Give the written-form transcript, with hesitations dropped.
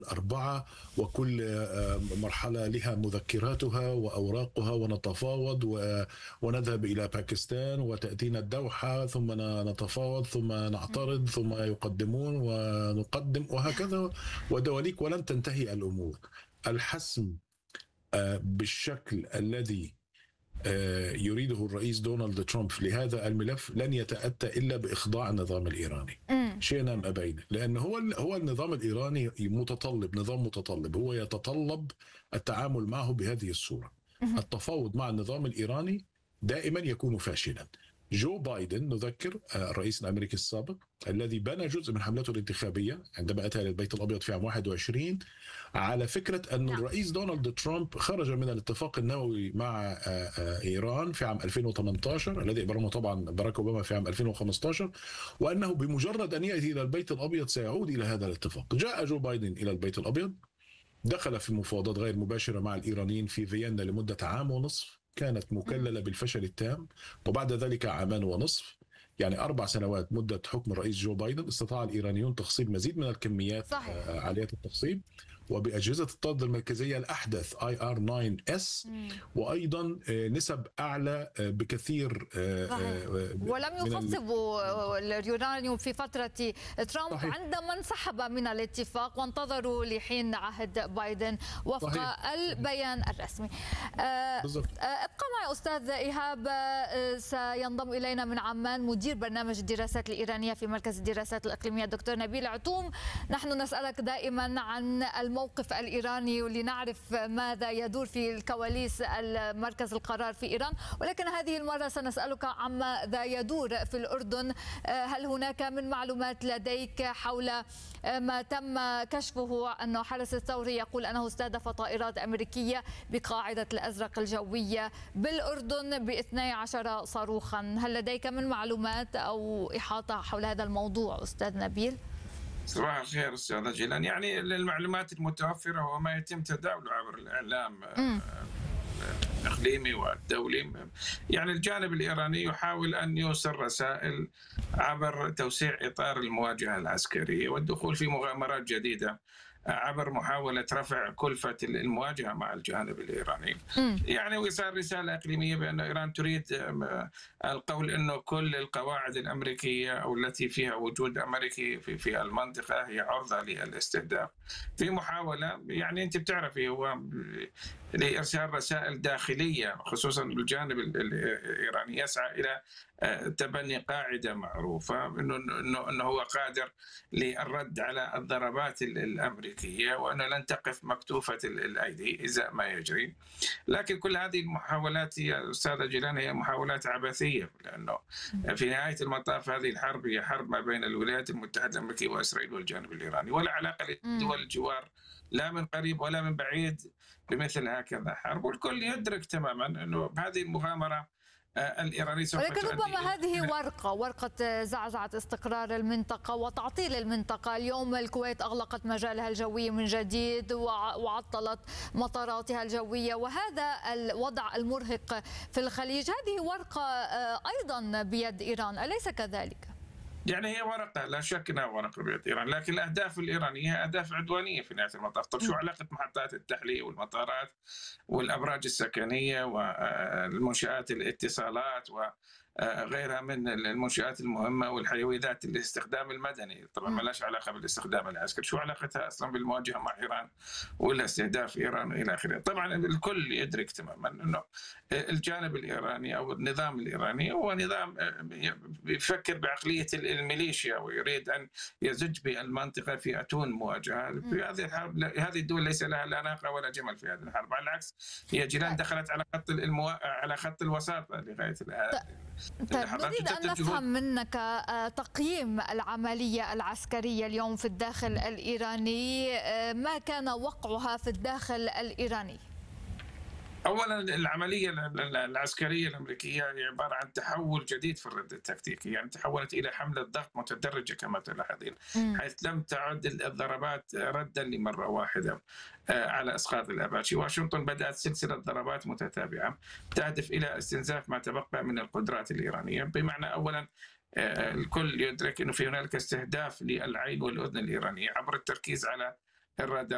4 وكل مرحلة لها مذكراتها وأوراقها، ونتفاوض ونذهب إلى باكستان وتأتينا الدوحة ثم نتفاوض ثم نعترض ثم يقدمون ونقدم وهكذا ودواليك، ولن تنتهي الأمور. الحسم بالشكل الذي يريده الرئيس دونالد ترامب لهذا الملف لن يتأتى إلا بإخضاع النظام الإيراني شئنا أم أبينا، لأن هو النظام الإيراني نظام متطلب، هو يتطلب التعامل معه بهذه الصورة. التفاوض مع النظام الإيراني دائما يكون فاشلا. جو بايدن، نذكر الرئيس الأمريكي السابق الذي بنى جزء من حملته الانتخابية عندما أتى إلى البيت الأبيض في عام 21 على فكرة أن الرئيس دونالد ترامب خرج من الاتفاق النووي مع إيران في عام 2018 الذي أبرمه طبعا باراك أوباما في عام 2015، وأنه بمجرد أن يأتي إلى البيت الأبيض سيعود إلى هذا الاتفاق. جاء جو بايدن إلى البيت الأبيض، دخل في مفاوضات غير مباشرة مع الإيرانيين في فيينا لمدة عام ونصف، كانت مكللة بالفشل التام، وبعد ذلك عامان ونصف، يعني 4 سنوات مدة حكم الرئيس جو بايدن، استطاع الإيرانيون تخصيب مزيد من الكميات عالية التخصيب، وبأجهزة الطرد المركزية الأحدث IR-9S، وأيضا نسب أعلى بكثير. ولم يخصبوا اليورانيوم في فترة ترامب. صحيح. عندما انسحب من الاتفاق وانتظروا لحين عهد بايدن وفق صحيح. البيان الرسمي. ابقى معي أستاذ إيهاب، سينضم إلينا من عمان مدير برنامج الدراسات الإيرانية في مركز الدراسات الإقليمية الدكتور نبيل عتوم. نحن نسألك دائما عن الموقف الإيراني ولنعرف ماذا يدور في الكواليس مركز القرار في إيران، ولكن هذه المرة سنسألك عما يدور في الأردن. هل هناك من معلومات لديك حول ما تم كشفه أنه حرس الثوري يقول أنه استهدف طائرات أمريكية بقاعدة الأزرق الجوية بالأردن ب12 صاروخا؟ هل لديك من معلومات أو إحاطة حول هذا الموضوع أستاذ نبيل؟ صباح الخير أستاذ جيلان. يعني المعلومات المتوفرة هو ما يتم تداوله عبر الإعلام الإقليمي والدولي. يعني الجانب الإيراني يحاول أن يوصل رسائل عبر توسيع إطار المواجهة العسكرية والدخول في مغامرات جديدة عبر محاولة رفع كلفة المواجهة مع الجانب الإيراني. يعني وصار رسالة إقليمية بأن إيران تريد القول أنه كل القواعد الأمريكية أو التي فيها وجود أمريكي في المنطقة هي عرضة للاستهداف، في محاولة يعني أنت بتعرفي هو لإرسال رسائل داخلية، خصوصا بالجانب الإيراني يسعى إلى تبني قاعدة معروفة أنه هو قادر للرد على الضربات الأمريكية، وأنه لن تقف مكتوفة الأيدي إزاء ما يجري. لكن كل هذه المحاولات يا أستاذ جيلان هي محاولات عبثية، لأنه في نهاية المطاف هذه الحرب هي حرب ما بين الولايات المتحدة الأمريكية وإسرائيل والجانب الإيراني، ولا علاقة لدول الجوار لا من قريب ولا من بعيد بمثل هكذا حرب. والكل يدرك تماما أنه بهذه المغامرة الإيراني سوف ولكن ربما هذه ورقة زعزعة استقرار المنطقة وتعطيل المنطقة. اليوم الكويت أغلقت مجالها الجوي من جديد وعطلت مطاراتها الجوية، وهذا الوضع المرهق في الخليج هذه ورقة أيضا بيد إيران، أليس كذلك؟ يعني هي ورقة، لا شك أنها ورقة بيد إيران، لكن الأهداف الإيرانية هي أهداف عدوانية في نهاية المطاف. طب شو علاقة محطات التحلية والمطارات والأبراج السكنية والمنشآت الاتصالات وغيرها من المنشآت المهمة والحيوية ذات الاستخدام المدني؟ طبعا ما لهاش علاقة بالاستخدام العسكري. شو علاقتها أصلا بالمواجهة مع إيران ولا استهداف إيران إلى آخره؟ طبعا الكل يدرك تماما أنه الجانب الإيراني أو النظام الإيراني هو نظام يفكر بعقلية الميليشيا، ويريد أن يزج بالمنطقة في أتون مواجهة في هذه الحرب. هذه الدول ليس لها لا ناقة ولا جمل في هذه الحرب، على العكس هي جيلان دخلت على خط الوساطة لغاية نريد أن نفهم منك تقييم العملية العسكرية اليوم في الداخل الإيراني، ما كان وقعها في الداخل الإيراني؟ أولا العملية العسكرية الأمريكية هي عبارة عن تحول جديد في الرد التكتيكي، يعني تحولت إلى حملة ضغط متدرجة كما تلاحظين، حيث لم تعد الضربات ردا لمرة واحدة على إسقاط الأباتشي. واشنطن بدأت سلسلة ضربات متتابعة تهدف إلى استنزاف ما تبقى من القدرات الإيرانية، بمعنى أولا الكل يدرك أنه في هنالك استهداف للعين والأذن الإيرانية عبر التركيز على الرادار